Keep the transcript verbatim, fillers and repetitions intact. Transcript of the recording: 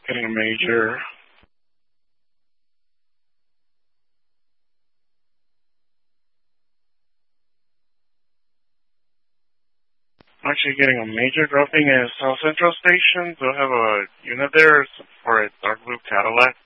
Getting a major. I'm actually getting a major dropping in South Central Station. Do I have a unit there for a dark blue Cadillac?